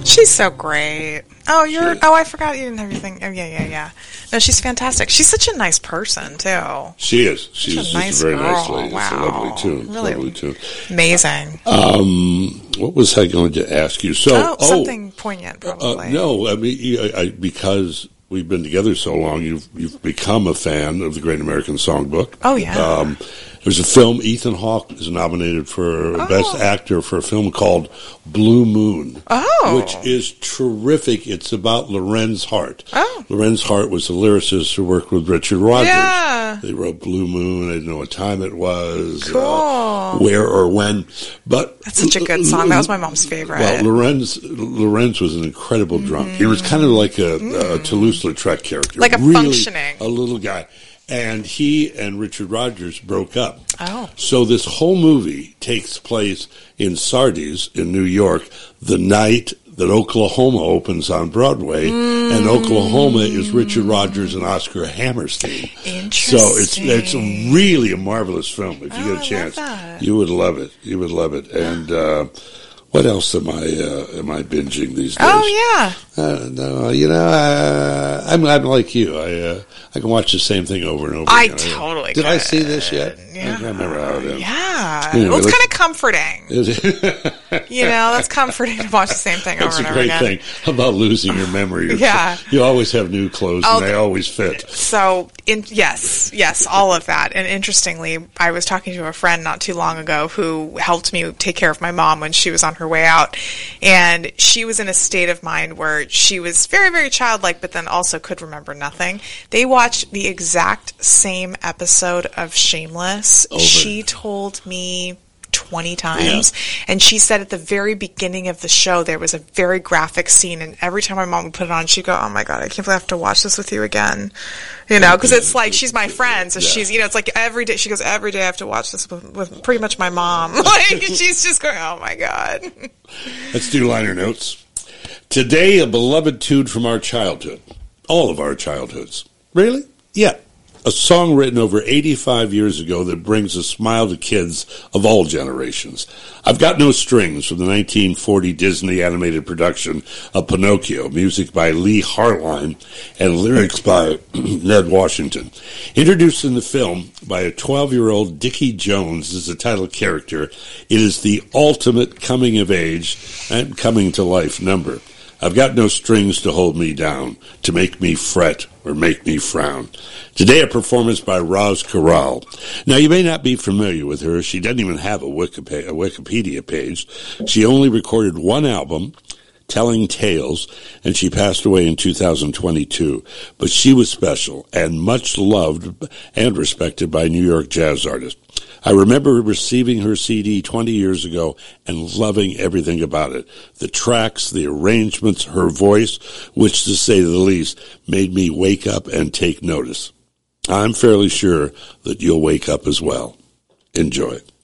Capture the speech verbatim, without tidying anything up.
She's so great. Oh, you're. Oh, I forgot you didn't have your thing. Oh, yeah, yeah, yeah. No, she's fantastic. She's such a nice person too. She is. She's such a, just nice a very girl. nice lady. Wow. It's a lovely tune. Really lovely tune. Amazing. Um, what was I going to ask you? So, oh, oh something poignant, probably. Uh, no, I mean, I, I, because we've been together so long, you've you've become a fan of the Great American Songbook. Oh yeah. Um, there's a film. Ethan Hawke is nominated for oh. Best Actor for a film called Blue Moon, oh. which is terrific. It's about Lorenz Hart. Oh. Lorenz Hart was a lyricist who worked with Richard Rodgers. Yeah. They wrote Blue Moon. I didn't know what time it was, cool. uh, where or when. But that's such a good song. That was my mom's favorite. Well, Lorenz Lorenz was an incredible drunk. Mm-hmm. He was kind of like a, mm. a Toulouse-Lautrec character, like a really functioning, a little guy. And he and Richard Rodgers broke up. Oh. So this whole movie takes place in Sardis in New York the night that Oklahoma opens on Broadway. Mm. And Oklahoma is Richard Rodgers and Oscar Hammerstein. Interesting. So it's it's really a marvelous film. If you oh, get a chance, I love that. You would love it. You would love it. And uh, what else am I uh, am I binging these days? Oh yeah. Uh, no, you know, uh, I'm I'm like you. I uh, I can watch the same thing over and over. I again. totally. Did could. I see this yet? Yeah. I can't remember how it is. Yeah. Anyway, well, it's let's- kind of comforting. You know, that's comforting to watch the same thing over That's and a over great again. thing about losing your memory. Yeah. You always have new clothes Oh, and they always fit. So, in, yes, yes, all of that. And interestingly, I was talking to a friend not too long ago who helped me take care of my mom when she was on her way out. And she was in a state of mind where she was very, very childlike, but then also could remember nothing. They watched the exact same episode of Shameless. Over. She told me twenty times. Yeah. And she said at the very beginning of the show, there was a very graphic scene. And every time my mom would put it on, she'd go, oh my God, I can't believe I have to watch this with you again. You know, because it's like, she's my friend. So yeah. she's, you know, it's like every day, she goes, every day I have to watch this with, with pretty much my mom. Like, she's just going, oh my God. Let's do liner notes. Today, a beloved tune from our childhood. All of our childhoods. Really? Yeah. A song written over eighty-five years ago that brings a smile to kids of all generations. I've Got No Strings from the nineteen forty Disney animated production of Pinocchio, music by Lee Harline and lyrics by Ned Washington. Introduced in the film by a twelve-year-old Dickie Jones as the title character, it is the ultimate coming-of-age and coming-to-life number. I've got no strings to hold me down, to make me fret or make me frown. Today, a performance by Roz Corral. Now, you may not be familiar with her. She doesn't even have a Wikipedia, a Wikipedia page. She only recorded one album, Telling Tales, and she passed away in two thousand twenty-two. But she was special and much loved and respected by New York jazz artists. I remember receiving her C D twenty years ago and loving everything about it. The tracks, the arrangements, her voice, which to say the least, made me wake up and take notice. I'm fairly sure that you'll wake up as well. Enjoy.